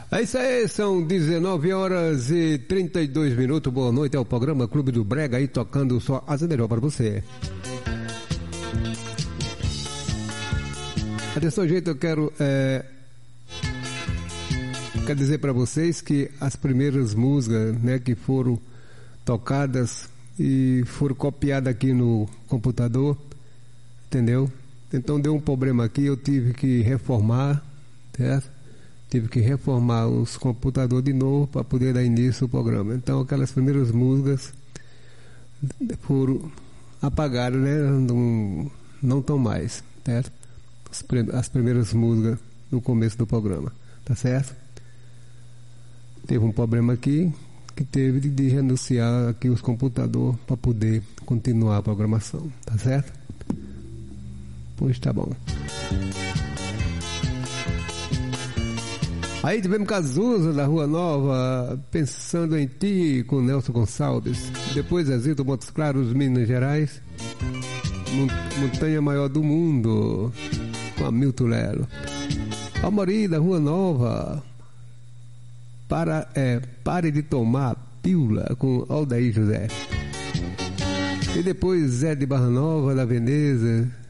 É isso aí, são 19 horas e 32 minutos. Boa noite, é o programa Clube do Brega aí tocando só as melhores para você. Desse jeito eu quero dizer para vocês que as primeiras músicas, né, que foram tocadas e foram copiadas aqui no computador, entendeu? Então deu um problema aqui, eu tive que reformar, certo? Tive que reformar os computadores de novo para poder dar início ao programa. Então aquelas primeiras músicas foram apagadas, né? Não estão mais, certo? As primeiras músicas no começo do programa, tá certo? Teve um problema aqui que teve de renunciar aqui os computadores para poder continuar a programação, tá certo? Pois tá bom. Aí tivemos Cazuza da Rua Nova, Pensando em Ti, com Nelson Gonçalves. Depois Zezito Montes Claros, Minas Gerais, Montanha Maior do Mundo, com Hamilton Lelo. Amori da Rua Nova, Pare de Tomar Pílula, com Aldair José. E depois Zé de Barra Nova, da Veneza,